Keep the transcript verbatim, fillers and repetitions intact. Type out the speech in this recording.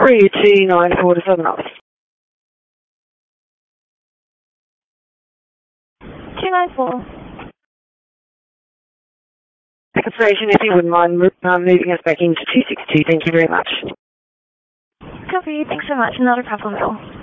three two nine four to seven off. two nine four. Consideration, if you wouldn't mind um, moving us back into two six two, thank you very much. Copy, thanks so much, not a problem at all.